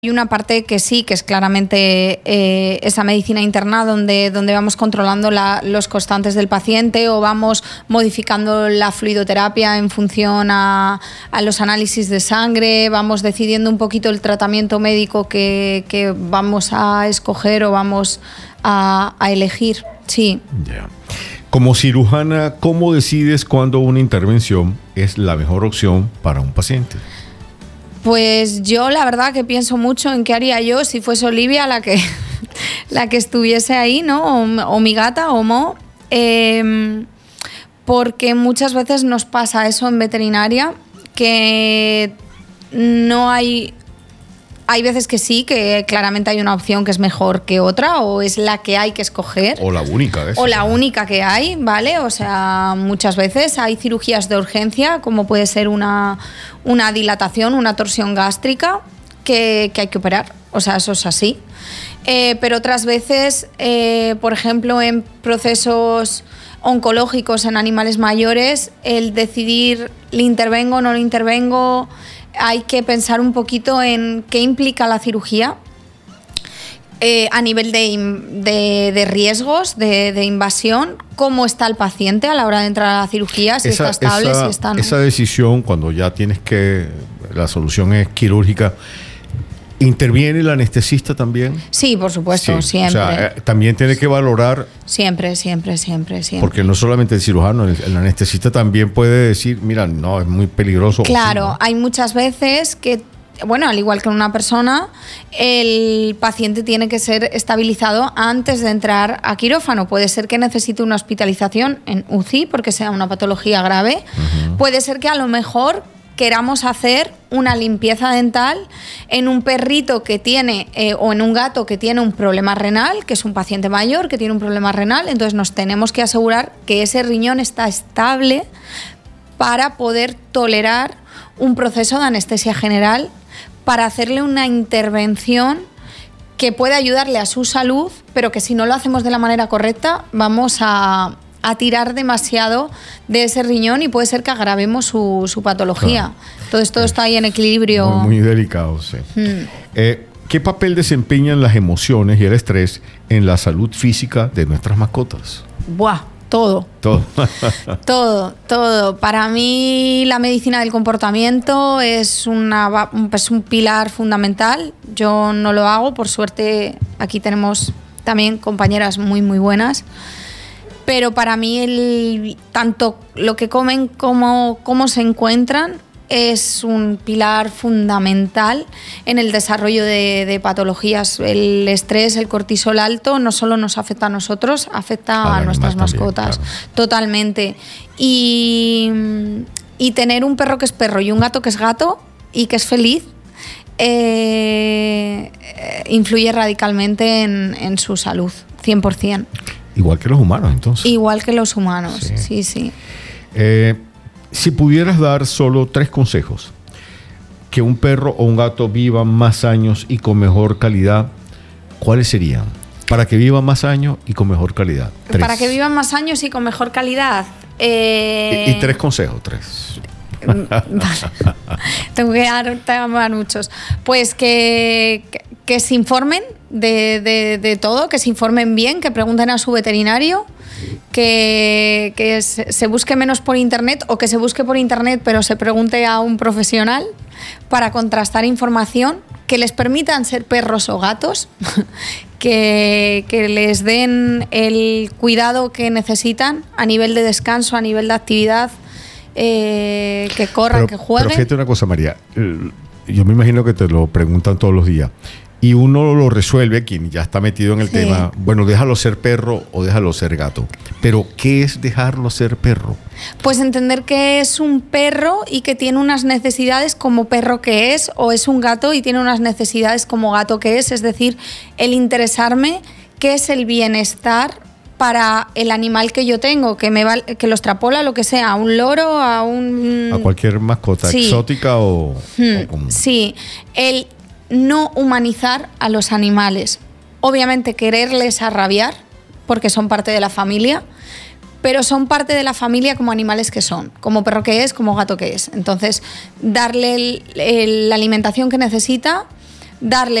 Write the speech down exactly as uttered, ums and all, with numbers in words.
Hay una parte que sí, que es claramente eh, esa medicina interna donde, donde vamos controlando la, los constantes del paciente o vamos modificando la fluidoterapia en función a, a los análisis de sangre, vamos decidiendo un poquito el tratamiento médico que, que vamos a escoger o vamos a, a elegir. Sí. Yeah. Como cirujana, ¿cómo decides cuándo una intervención es la mejor opción para un paciente? Pues yo la verdad que pienso mucho en qué haría yo si fuese Olivia la que, la que estuviese ahí, ¿no? O, o mi gata o Mo, eh, porque muchas veces nos pasa eso en veterinaria, que no hay... Hay veces que sí, que claramente hay una opción que es mejor que otra o es la que hay que escoger. O la única. ¿ves? O la única que hay, ¿vale? O sea, muchas veces hay cirugías de urgencia, como puede ser una, una dilatación, una torsión gástrica, que, que hay que operar. O sea, eso es así. Eh, pero otras veces, eh, por ejemplo, en procesos oncológicos en animales mayores, el decidir, ¿le intervengo o no le intervengo? Hay que pensar un poquito en qué implica la cirugía eh, a nivel de, de, de riesgos, de, de invasión, cómo está el paciente a la hora de entrar a la cirugía, si esa, está estable, esa, si está no. Esa decisión, cuando ya tienes que, la solución es quirúrgica, ¿interviene el anestesista también? Sí, por supuesto, sí, siempre. O sea, eh, también tiene que valorar... Siempre, siempre, siempre, siempre. Porque no solamente el cirujano, el, el anestesista también puede decir, mira, no, es muy peligroso. Claro, sí, ¿no? Hay muchas veces que, bueno, al igual que en una persona, el paciente tiene que ser estabilizado antes de entrar a quirófano. Puede ser que necesite una hospitalización en U C I porque sea una patología grave. Uh-huh. Puede ser que a lo mejor queramos hacer una limpieza dental en un perrito que tiene eh, o en un gato que tiene un problema renal, que es un paciente mayor que tiene un problema renal, entonces nos tenemos que asegurar que ese riñón está estable para poder tolerar un proceso de anestesia general, para hacerle una intervención que pueda ayudarle a su salud, pero que si no lo hacemos de la manera correcta vamos a... a tirar demasiado de ese riñón y puede ser que agravemos su, su patología. Claro. Entonces todo está ahí en equilibrio. Muy, muy delicado, sí. Mm. Eh, ¿Qué papel desempeñan las emociones y el estrés en la salud física de nuestras mascotas? Buah, todo. Todo. todo, todo. Para mí la medicina del comportamiento es, una, es un pilar fundamental. Yo no lo hago, por suerte aquí tenemos también compañeras muy, muy buenas. Pero para mí el, tanto lo que comen como cómo se encuentran es un pilar fundamental en el desarrollo de, de patologías. El estrés, el cortisol alto no solo nos afecta a nosotros, afecta a, a nuestras mascotas. También, claro. Totalmente. Y, y tener un perro que es perro y un gato que es gato y que es feliz eh, influye radicalmente en, en su salud, cien por ciento. Igual que los humanos, entonces. Igual que los humanos, sí, sí. sí. Eh, si pudieras dar solo tres consejos, que un perro o un gato vivan más años y con mejor calidad, ¿cuáles serían? Para que vivan más años y con mejor calidad. Tres. Para que vivan más años y con mejor calidad. Eh... Y, y tres consejos, tres. Vale. Tengo que dar, tengo que dar muchos. Pues que... que que se informen de, de, de todo, que se informen bien, que pregunten a su veterinario, que, que se, se busque menos por internet o que se busque por internet pero se pregunte a un profesional para contrastar información, que les permitan ser perros o gatos, que, que les den el cuidado que necesitan a nivel de descanso, a nivel de actividad, eh, que corran, pero, que jueguen. Pero fíjate una cosa, María, yo me imagino que te lo preguntan todos los días. Y uno lo resuelve, quien ya está metido en el sí. tema, bueno, déjalo ser perro o déjalo ser gato. Pero, ¿qué es dejarlo ser perro? Pues entender que es un perro y que tiene unas necesidades como perro que es, o es un gato y tiene unas necesidades como gato que es. Es decir, el interesarme qué es el bienestar para el animal que yo tengo, que me va, que lo extrapola lo que sea, a un loro, a un... A cualquier mascota, sí. exótica o, hmm. o común. Sí, el... no humanizar a los animales. Obviamente quererles arrabiar, porque son parte de la familia, pero son parte de la familia como animales que son, como perro que es, como gato que es. Entonces, darle el, el, la alimentación que necesita, darle